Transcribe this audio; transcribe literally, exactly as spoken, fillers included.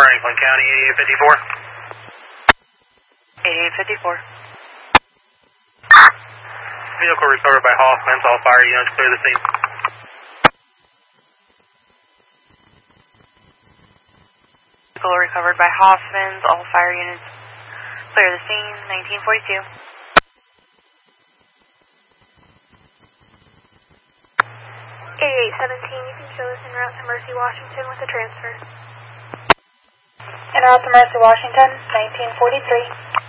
Franklin County, eighty-eight fifty-four. eighty-eight fifty-four. Vehicle recovered by Hoffman. All fire units clear the scene. Vehicle recovered by Hoffman's. All fire units clear the scene. nineteen forty-two. eighty-eight seventeen, you can show us en route to Mercy, Washington with a transfer. En route to Mercy, Washington, nineteen forty-three.